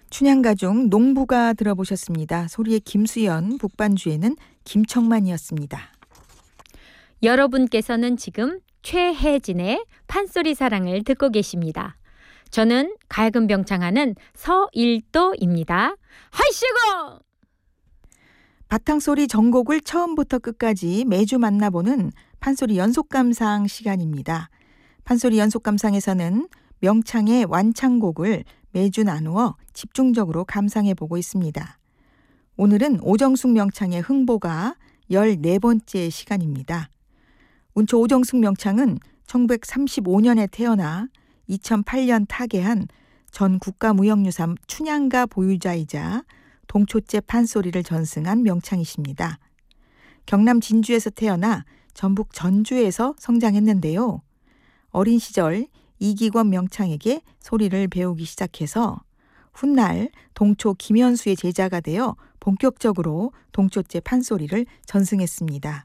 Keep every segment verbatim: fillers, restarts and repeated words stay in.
춘향가족 농부가 들어보셨습니다. 소리의 김수연, 북반주에는 김청만이었습니다. 여러분께서는 지금 최혜진의 판소리 사랑을 듣고 계십니다. 저는 갈금병창하는 서일도입니다. 하이시고! 바탕소리 전곡을 처음부터 끝까지 매주 만나보는 판소리 연속감상 시간입니다. 판소리 연속감상에서는 명창의 완창곡을 매주 나누어 집중적으로 감상해보고 있습니다. 오늘은 오정숙 명창의 흥보가 열네 번째 시간입니다. 운초 오정숙 명창은 천구백삼십오 년에 태어나 이천팔 년 타계한 전 국가무형유산 춘향가 보유자이자 동초째 판소리를 전승한 명창이십니다. 경남 진주에서 태어나 전북 전주에서 성장했는데요. 어린 시절 이기권 명창에게 소리를 배우기 시작해서 훗날 동초 김현수의 제자가 되어 본격적으로 동초째 판소리를 전승했습니다.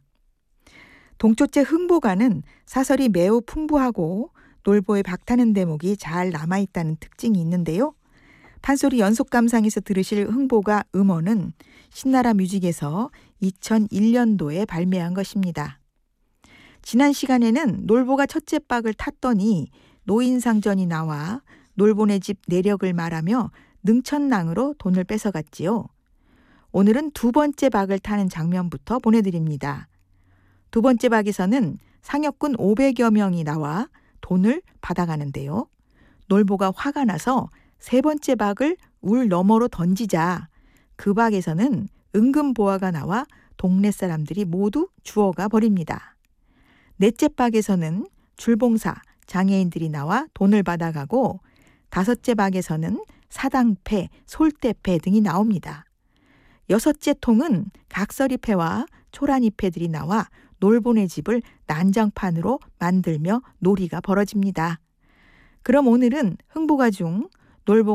동초째 흥보가는 사설이 매우 풍부하고 놀보에 박타는 대목이 잘 남아있다는 특징이 있는데요. 판소리 연속감상에서 들으실 흥보가 음원은 신나라 뮤직에서 이천일 년도에 발매한 것입니다. 지난 시간에는 놀보가 첫째 박을 탔더니 노인상전이 나와 놀보네 집 내력을 말하며 능천낭으로 돈을 뺏어갔지요. 오늘은 두 번째 박을 타는 장면부터 보내드립니다. 두 번째 박에서는 상역군 오백여 명이 나와 돈을 받아가는데요. 놀보가 화가 나서 세 번째 박을 울 너머로 던지자 그 박에서는 은금보화가 나와 동네 사람들이 모두 주워가 버립니다. 넷째 박에서는 줄봉사, 장애인들이 나와 돈을 받아가고 다섯째 박에서는 사당패, 솔대패 등이 나옵니다. 여섯째 통은 각설이패와 초란이패들이 나와 놀보네 집을 난장판으로 만들며 놀이가 벌어집니다. 그럼 오늘은 흥보가 중 놀보